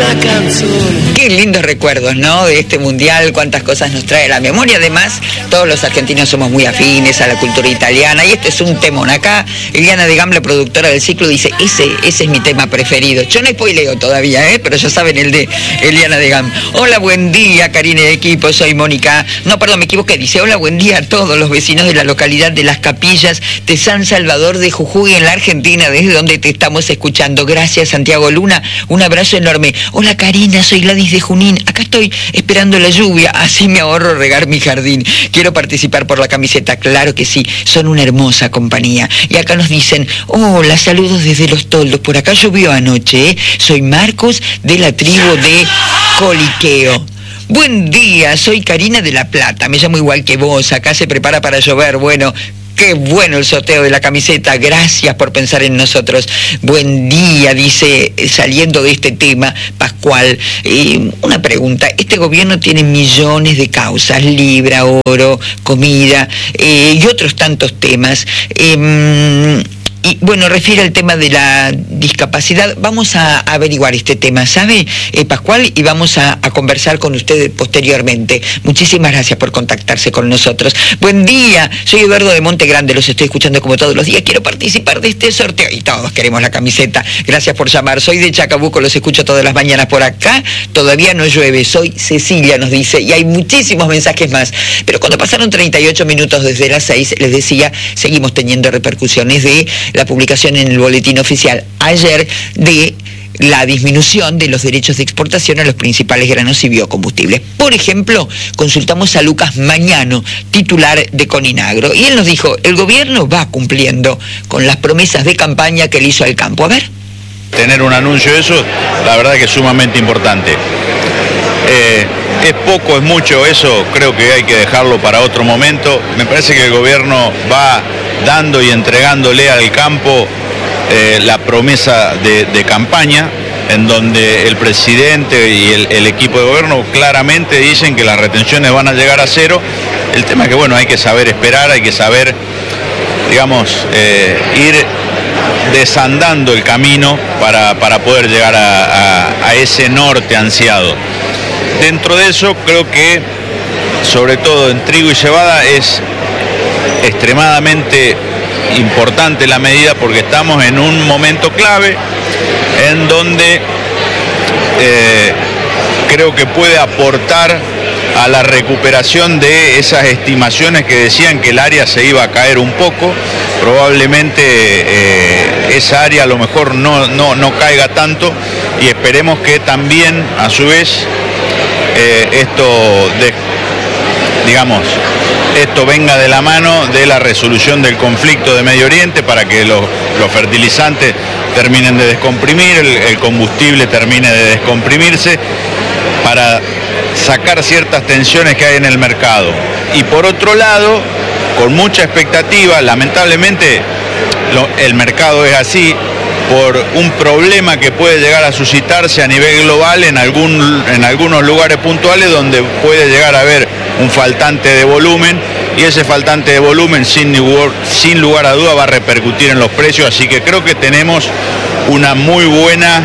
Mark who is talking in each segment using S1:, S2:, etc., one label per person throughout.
S1: Qué lindos recuerdos, ¿no? De este mundial, cuántas cosas nos trae a la memoria. Además, todos los argentinos somos muy afines a la cultura italiana y este es un temón. Acá, Eliana de Gam, la productora del ciclo, dice, ese es mi tema preferido. Yo no spoileo todavía, pero ya saben el de Eliana de Gam. Hola, buen día, Karina de equipo, soy Mónica. No, perdón, me equivoqué. Dice, hola, buen día a todos los vecinos de la localidad de Las Capillas de San Salvador de Jujuy, en la Argentina, desde donde te estamos escuchando. Gracias, Santiago Luna. Un abrazo enorme. Hola, Karina, soy Gladys de Junín. Acá estoy esperando la lluvia, así me ahorro regar mi jardín. Quiero participar por la camiseta, claro que sí, son una hermosa compañía. Y acá nos dicen, hola, saludos desde Los Toldos, por acá llovió anoche, Soy Marcos de la tribu de Coliqueo. Buen día, soy Karina de La Plata, me llamo igual que vos, acá se prepara para llover, bueno... Qué bueno el sorteo de la camiseta, gracias por pensar en nosotros. Buen día, dice, saliendo de este tema, Pascual. Una pregunta, este gobierno tiene millones de causas, libra, oro, comida y otros tantos temas. Y bueno, refiere al tema de la discapacidad. Vamos a averiguar este tema, ¿sabe, Pascual? Y vamos a conversar con usted posteriormente. Muchísimas gracias por contactarse con nosotros. Buen día, soy Eduardo de Monte Grande, los estoy escuchando como todos los días. Quiero participar de este sorteo y todos queremos la camiseta. Gracias por llamar. Soy de Chacabuco, los escucho todas las mañanas por acá. Todavía no llueve, soy Cecilia, nos dice, y hay muchísimos mensajes más. Pero cuando pasaron 38 minutos desde las 6, les decía, seguimos teniendo repercusiones de la publicación en el boletín oficial ayer de la disminución de los derechos de exportación a los principales granos y biocombustibles. Por ejemplo, consultamos a Lucas Mañano, titular de Coninagro, y él nos dijo, el gobierno va cumpliendo con las promesas de campaña que le hizo al campo. A ver.
S2: Tener un anuncio de eso, la verdad que es sumamente importante. Es poco, es mucho, eso creo que hay que dejarlo para otro momento. Me parece que el gobierno va dando y entregándole al campo la promesa de campaña, en donde el presidente y el equipo de gobierno claramente dicen que las retenciones van a llegar a cero. El tema es que, bueno, hay que saber esperar, hay que saber, digamos, ir desandando el camino para poder llegar a ese norte ansiado. Dentro de eso creo que, sobre todo en trigo y cebada, es extremadamente importante la medida porque estamos en un momento clave en donde creo que puede aportar a la recuperación de esas estimaciones que decían que el área se iba a caer un poco. Probablemente esa área a lo mejor no caiga tanto y esperemos que también a su vez esto venga de la mano de la resolución del conflicto de Medio Oriente para que los fertilizantes terminen de descomprimir, el combustible termine de descomprimirse, para sacar ciertas tensiones que hay en el mercado. Y por otro lado, con mucha expectativa, lamentablemente el mercado es así, por un problema que puede llegar a suscitarse a nivel global en algunos lugares puntuales donde puede llegar a haber un faltante de volumen, y ese faltante de volumen sin lugar a duda va a repercutir en los precios, así que creo que tenemos una muy buena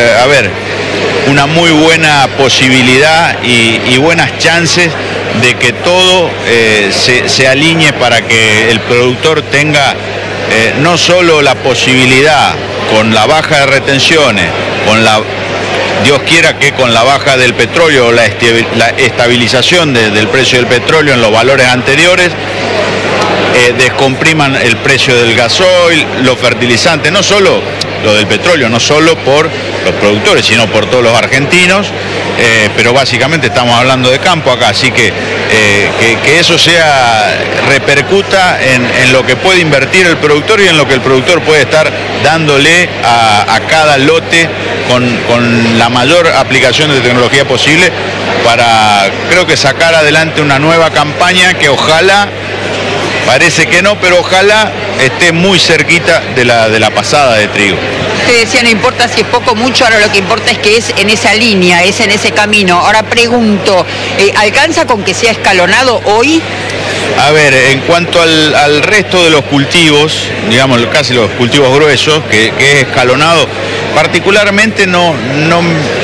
S2: posibilidad y buenas chances de que todo se alinee para que el productor tenga no solo la posibilidad, con la baja de retenciones, Dios quiera que con la baja del petróleo, la estabilización del precio del petróleo en los valores anteriores, descompriman el precio del gasoil, los fertilizantes, no solo lo del petróleo, no solo por los productores, sino por todos los argentinos, pero básicamente estamos hablando de campo acá, así que eso repercuta en lo que puede invertir el productor y en lo que el productor puede estar dándole a cada lote con la mayor aplicación de tecnología posible para, creo que, sacar adelante una nueva campaña que ojalá, parece que no, pero ojalá esté muy cerquita de la pasada de trigo.
S1: Usted decía, no importa si es poco o mucho, ahora lo que importa es que es en esa línea, es en ese camino. Ahora pregunto, ¿alcanza con que sea escalonado hoy?
S2: A ver, en cuanto al resto de los cultivos, digamos casi los cultivos gruesos, que es escalonado, particularmente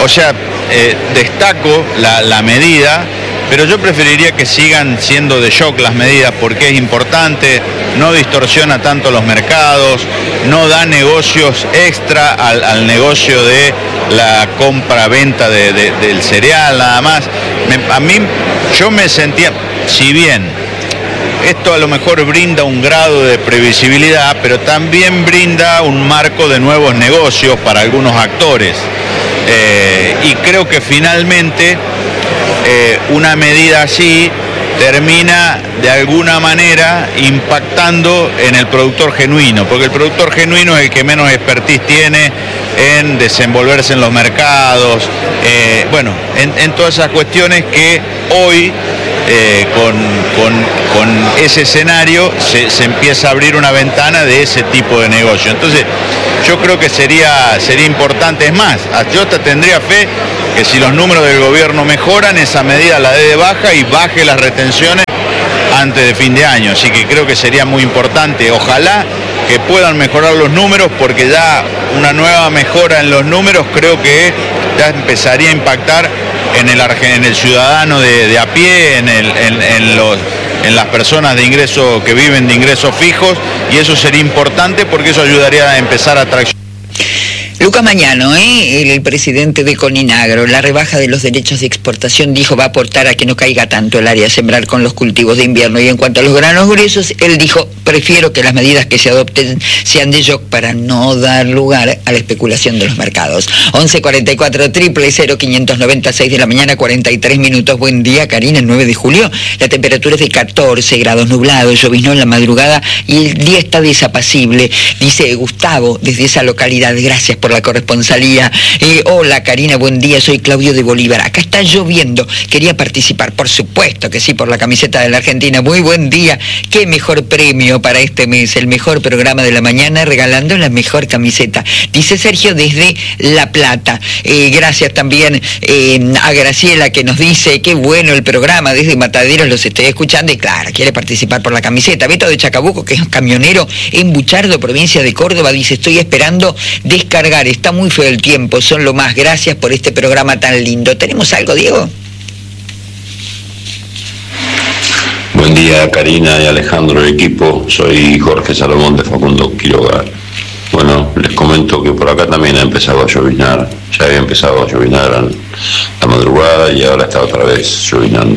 S2: O sea, destaco la medida, pero yo preferiría que sigan siendo de shock las medidas porque es importante, no distorsiona tanto los mercados, no da negocios extra al negocio de la compra-venta del cereal, nada más. Yo me sentía, si bien esto a lo mejor brinda un grado de previsibilidad, pero también brinda un marco de nuevos negocios para algunos actores. Y creo que finalmente una medida así termina de alguna manera impactando en el productor genuino, porque el productor genuino es el que menos expertise tiene en desenvolverse en los mercados, en todas esas cuestiones que hoy con ese escenario se empieza a abrir una ventana de ese tipo de negocio. Entonces yo creo que sería importante, es más, yo hasta tendría fe que si los números del gobierno mejoran, esa medida la dé de baja y baje las retenciones antes de fin de año. Así que creo que sería muy importante, ojalá que puedan mejorar los números, porque ya una nueva mejora en los números creo que ya empezaría a impactar en el ciudadano de a pie, en las personas de ingreso que viven de ingresos fijos, y eso sería importante porque eso ayudaría a empezar a traccionar.
S1: Lucas Mañano, el presidente de Coninagro, la rebaja de los derechos de exportación, dijo va a aportar a que no caiga tanto el área a sembrar con los cultivos de invierno. Y en cuanto a los granos gruesos, él dijo, prefiero que las medidas que se adopten sean de shock para no dar lugar a la especulación de los mercados. 1144 596 de la mañana, 43 minutos. Buen día, Karina, el 9 de julio. La temperatura es de 14 grados, nublado, lloviznó en la madrugada y el día está desapacible. Dice Gustavo desde esa localidad, gracias por la corresponsalía. Hola Karina, buen día, soy Claudio de Bolívar. Acá está lloviendo, quería participar, por supuesto que sí, por la camiseta de la Argentina. Muy buen día, qué mejor premio para este mes, el mejor programa de la mañana, regalando la mejor camiseta. Dice Sergio desde La Plata. Gracias también a Graciela, que nos dice, qué bueno el programa, desde Mataderos los estoy escuchando y claro, quiere participar por la camiseta. Beto de Chacabuco, que es camionero en Buchardo, provincia de Córdoba, dice, estoy esperando descargar. Está muy feo el tiempo, son lo más. Gracias por este programa tan lindo. ¿Tenemos algo, Diego?
S3: Buen día, Karina y Alejandro, el equipo. Soy Jorge Salomón de Facundo Quiroga. Bueno, les comento que por acá también ha empezado a lloviznar. Ya había empezado a lloviznar a la madrugada y ahora está otra vez llovinando.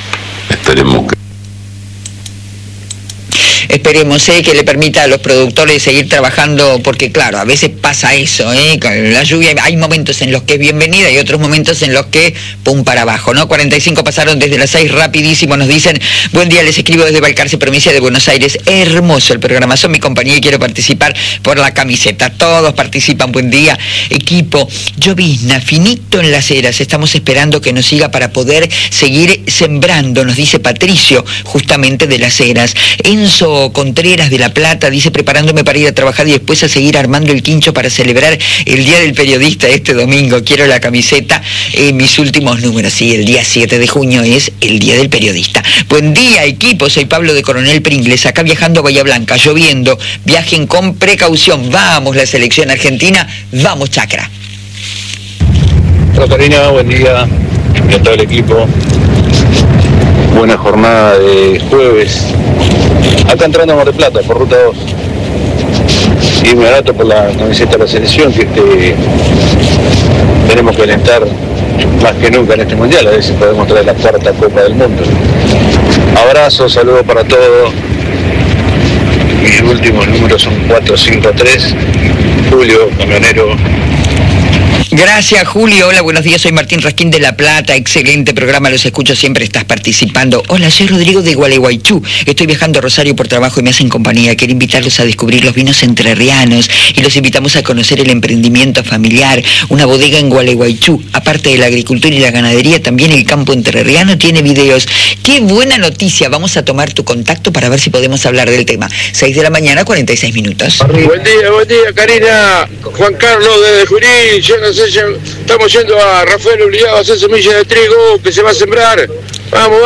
S1: Esperemos que le permita a los productores seguir trabajando, porque claro, a veces pasa eso, con la lluvia hay momentos en los que es bienvenida y otros momentos en los que pum para abajo, ¿no? 45 pasaron desde las 6, rapidísimo, nos dicen, buen día, les escribo desde Balcarce, provincia de Buenos Aires, hermoso el programa, son mi compañía y quiero participar por la camiseta, todos participan, buen día, equipo, llovizna, finito en las eras, estamos esperando que nos siga para poder seguir sembrando, nos dice Patricio, justamente de las eras. Enzo Contreras de La Plata dice, preparándome para ir a trabajar y después a seguir armando el quincho para celebrar el Día del Periodista este domingo. Quiero la camiseta, mis últimos números. Sí, el día 7 de junio es el Día del Periodista. Buen día, equipo, soy Pablo de Coronel Pringles, acá viajando a Bahía Blanca, lloviendo, viajen con precaución. Vamos, la selección argentina, vamos, Chacra.
S4: Hola Karina, buen día a todo el equipo. Buena jornada de jueves. Acá entrando a Mar del Plata, por ruta 2. Y me barato por la camiseta de la selección, que tenemos que alentar más que nunca en este mundial, a ver si podemos traer la cuarta Copa del Mundo. Abrazo, saludo para todos. Mis últimos números son 453. Julio, camionero.
S1: Gracias, Julio. Hola, buenos días. Soy Martín Rasquín de La Plata. Excelente programa, los escucho siempre, estás participando. Hola, soy Rodrigo de Gualeguaychú. Estoy viajando a Rosario por trabajo y me hacen compañía. Quiero invitarlos a descubrir los vinos entrerrianos y los invitamos a conocer el emprendimiento familiar, una bodega en Gualeguaychú. Aparte de la agricultura y la ganadería, también el campo entrerriano tiene videos. ¡Qué buena noticia! Vamos a tomar tu contacto para ver si podemos hablar del tema. 6 de la mañana, 46 minutos.
S5: Buen día, Karina. Juan Carlos desde Junín. Yo no sé, estamos yendo a Rafael Obligado a hacer semilla de trigo que se va a sembrar. Vamos.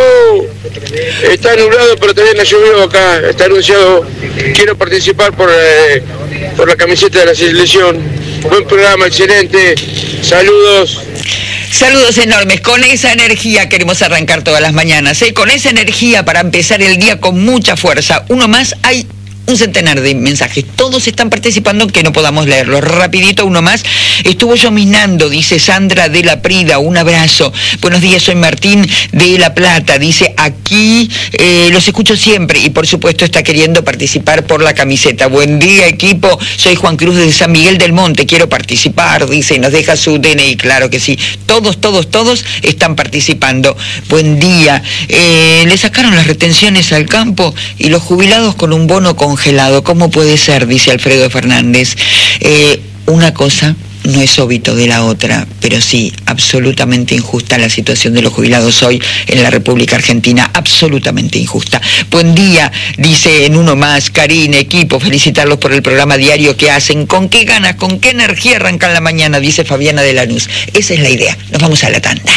S5: Está nublado, pero todavía no llovió acá. Está anunciado. Quiero participar por la camiseta de la selección. Buen programa, excelente. Saludos.
S1: Saludos enormes, con esa energía queremos arrancar todas las mañanas, con esa energía para empezar el día con mucha fuerza. Uno más, hay un centenar de mensajes, todos están participando, que no podamos leerlos. Rapidito, uno más. Estuvo lloviznando, dice Sandra de la Prida, un abrazo. Buenos días, soy Martín de La Plata, dice aquí, los escucho siempre y por supuesto está queriendo participar por la camiseta. Buen día, equipo, soy Juan Cruz de San Miguel del Monte, quiero participar, dice, y nos deja su DNI, claro que sí. Todos están participando. Buen día. Le sacaron las retenciones al campo y los jubilados con un bono congelado. ¿Cómo puede ser? Dice Alfredo Fernández. Una cosa no es óbito de la otra, pero sí, absolutamente injusta la situación de los jubilados hoy en la República Argentina, absolutamente injusta. Buen día, dice en uno más, Karina, equipo, felicitarlos por el programa diario que hacen. ¿Con qué ganas, con qué energía arrancan la mañana? Dice Fabiana de Lanús. Esa es la idea. Nos vamos a la tanda.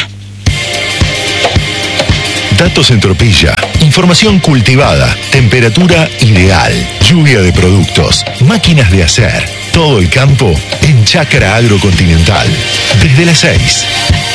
S6: Datos en Tropilla, información cultivada, temperatura ideal, lluvia de productos, máquinas de hacer, todo el campo en Chácara Agrocontinental. Desde las 6.